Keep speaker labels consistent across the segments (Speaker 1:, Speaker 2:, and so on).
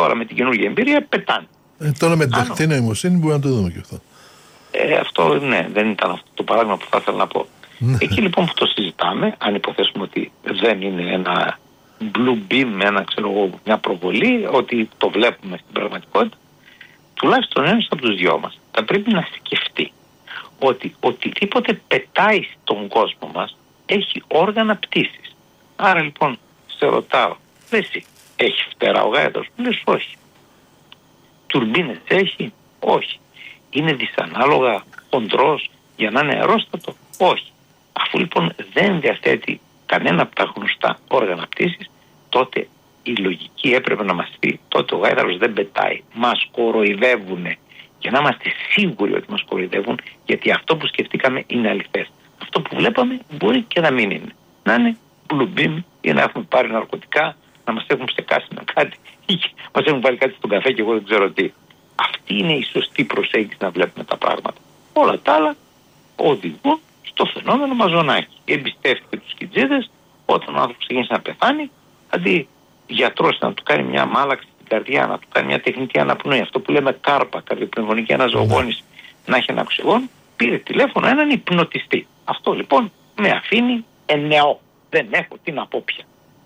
Speaker 1: Τώρα με την καινούργια εμπειρία πετάνε.
Speaker 2: Τώρα με την τεχνητή νοημοσύνη μπορούμε να το δούμε και αυτό.
Speaker 1: Αυτό ναι, δεν ήταν αυτό το παράδειγμα που θα ήθελα να πω. Εκεί λοιπόν που το συζητάμε, αν υποθέσουμε ότι δεν είναι ένα blue beam, μια προβολή, ότι το βλέπουμε στην πραγματικότητα, τουλάχιστον ένας από τους δυο μας θα πρέπει να σκεφτεί ότι οτιδήποτε πετάει στον κόσμο μας έχει όργανα πτήσης. Άρα λοιπόν σε ρωτάω, εσύ, έχει φτερά ο γάιδαρος? Μου λες όχι. Τουρμπίνες έχει? Όχι. Είναι δυσανάλογα χοντρός για να είναι αερόστατο? Όχι. Αφού λοιπόν δεν διαθέτει κανένα από τα γνωστά όργανα πτήσης, τότε η λογική έπρεπε να μας πει, τότε ο γάιδαρος δεν πετάει. Μας κοροϊδεύουνε. Για να είμαστε σίγουροι ότι μας κοροϊδεύουν, γιατί αυτό που σκεφτήκαμε είναι αληθές. Αυτό που βλέπαμε μπορεί και να μην είναι. Να είναι blue beam ή να έχουμε πάρει ναρκωτικά, να μας έχουν ψεκάσει με κάτι ή μας έχουν βάλει κάτι στον καφέ και εγώ δεν ξέρω τι. Αυτή είναι η σωστή προσέγγιση να βλέπουμε τα πράγματα. Όλα τα άλλα οδηγούν στο φαινόμενο μαζονάκι. Εμπιστεύτηκε τους κιτζίδες, όταν ο άνθρωπος ξεκίνησε να πεθάνει, αντί γιατρός να του κάνει μια μάλαξη στην καρδιά, να του κάνει μια τεχνητή αναπνοή, αυτό που λέμε κάρπα, καρδιοπνευμονική αναζωογόνηση, να έχει ένα οξυγόνο, πήρε τηλέφωνο έναν υπνοτιστή. Αυτό λοιπόν με αφήνει εννεό. Δεν έχω τι να πω πια.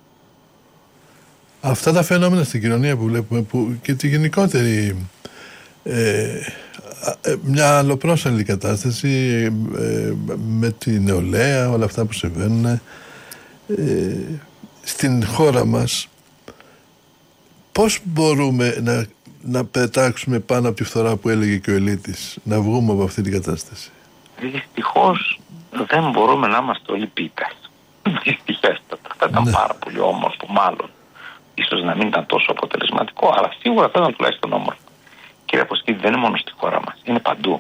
Speaker 2: Αυτά τα φαινόμενα στην κοινωνία που βλέπουμε, που και τη γενικότερη μια αλλοπρόσαλλη κατάσταση με τη νεολαία, όλα αυτά που συμβαίνουν στην χώρα μας, πώς μπορούμε να πετάξουμε πάνω από τη φθορά που έλεγε και ο Ελίτης, να βγούμε από αυτή την κατάσταση?
Speaker 1: Δυστυχώς δεν μπορούμε να είμαστε όλοι πίτες. Δυστυχέστατα. Θα ήταν πάρα πολύ όμορφο, μάλλον. Ίσως να μην ήταν τόσο αποτελεσματικό, αλλά σίγουρα θα ήταν τουλάχιστον όμορφο. Κύριε Αποσκήτη, δεν είναι μόνο στη χώρα μας, είναι παντού.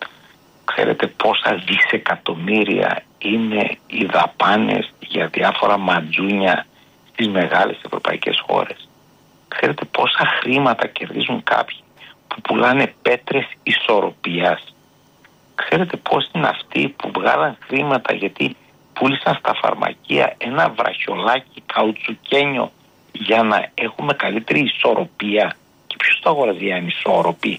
Speaker 1: Ξέρετε πόσα δισεκατομμύρια είναι οι δαπάνες για διάφορα ματζούνια στις μεγάλες ευρωπαϊκές χώρες? Ξέρετε πόσα χρήματα κερδίζουν κάποιοι που πουλάνε πέτρες ισορροπίας? Ξέρετε πώς είναι αυτοί που βγάλαν χρήματα γιατί πούλησαν στα φαρμακεία ένα βραχιολάκι καουτσουκένιο για να έχουμε καλύτερη ισορροπία? Και ποιος το αγοράζει για ανισόρροπη?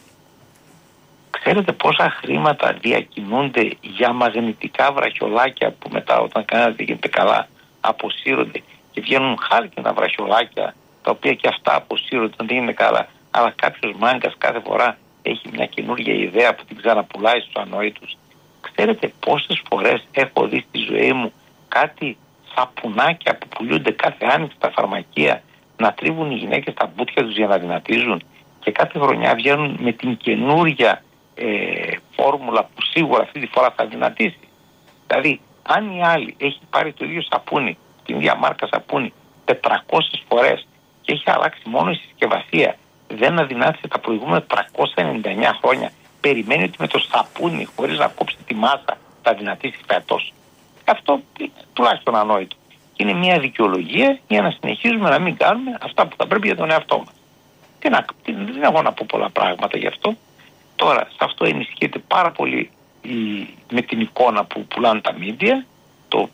Speaker 1: Ξέρετε πόσα χρήματα διακινούνται για μαγνητικά βραχιολάκια που μετά, όταν κανένας δεν γίνεται καλά, αποσύρονται και βγαίνουν χάλκινα βραχιολάκια, τα οποία και αυτά αποσύρονται όταν δεν γίνεται καλά, αλλά κάποιος μάγκας κάθε φορά έχει μια καινούργια ιδέα που την ξαναπουλάει στους ανόητους? Ξέρετε πόσες φορές έχω δει στη ζωή μου κάτι σαπουνάκια που πουλούνται κάθε άνοιξη στα φαρμακεία να τρίβουν οι γυναίκες τα μπούτια τους για να δυνατίζουν, και κάθε χρονιά βγαίνουν με την καινούργια φόρμουλα που σίγουρα αυτή τη φορά θα δυνατήσει. Δηλαδή, αν η άλλη έχει πάρει το ίδιο σαπούνι, την ίδια μάρκα σαπούνι 400 φορές και έχει αλλάξει μόνο η συσκευασία, δεν αδυνάτησε τα προηγούμενα 399 χρόνια, περιμένει ότι με το σαπούνι, χωρίς να κόψει τη μάσα, θα δυνατήσει φέτος? Αυτό είναι τουλάχιστον ανόητο. Και είναι μια δικαιολογία για να συνεχίζουμε να μην κάνουμε αυτά που θα πρέπει για τον εαυτό μας. Δεν έχω να πω πολλά πράγματα γι' αυτό. Τώρα, σε αυτό ενισχύεται πάρα πολύ με την εικόνα που πουλάνε τα μίντια. Το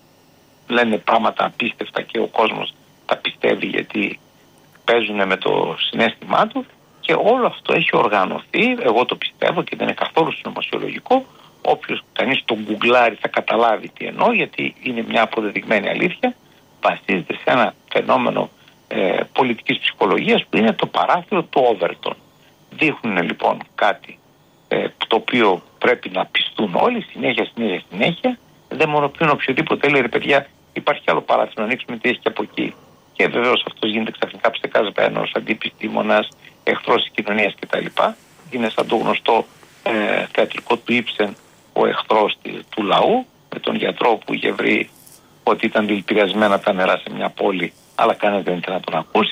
Speaker 1: λένε πράγματα απίστευτα και ο κόσμος τα πιστεύει γιατί παίζουν με το συναίσθημά του, και όλο αυτό έχει οργανωθεί, εγώ το πιστεύω και δεν είναι καθόλου συνωμοσιολογικό. Όποιος κανείς τον γκουγκλάρει θα καταλάβει τι εννοώ, γιατί είναι μια αποδεδειγμένη αλήθεια. Βασίζεται σε ένα φαινόμενο πολιτικής ψυχολογίας που είναι το παράθυρο του Overton. Δείχνουν λοιπόν κάτι το οποίο πρέπει να πιστούν όλοι, συνέχεια, δαιμονοποιούν οποιοδήποτε λέει, ρε παιδιά, υπάρχει άλλο παράθυρο, να ανοίξουμε τι έχει και από εκεί. Και βεβαίως αυτός γίνεται ξαφνικά ψεκασμένος, αντιεπιστήμονας, εχθρός της κοινωνίας κτλ. Είναι σαν το γνωστό θεατρικό του Ήψεν, ο εχθρός του λαού, με τον γιατρό που είχε βρει ότι ήταν δηλητηριασμένα τα νερά σε μια πόλη, αλλά κανένας δεν ήθελε να τον ακούσει.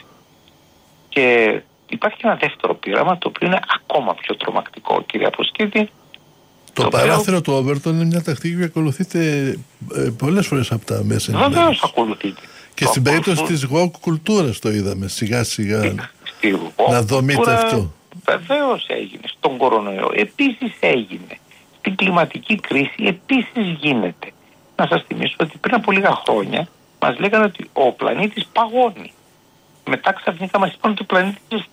Speaker 1: Και υπάρχει ένα δεύτερο πείραμα, το οποίο είναι ακόμα πιο τρομακτικό, κύριε Αποσκήτη.
Speaker 2: Το παράθυρο του Overton είναι μια τακτική που ακολουθείται πολλές φορές από τα μέσα ενημέρωσης.
Speaker 1: Βεβαίως ακολουθείται.
Speaker 2: Και στην περίπτωση της woke κουλτούρας το είδαμε σιγά σιγά να δομείται αυτό.
Speaker 1: Βεβαίως έγινε. Στον κορονοϊό επίσης έγινε. Στην κλιματική κρίση επίσης γίνεται. Να σας θυμίσω ότι πριν από λίγα χρόνια μας λέγανε ότι ο πλανήτης παγώνει. Μετά ξαφνικά μας είπαν ότι ο πλανήτης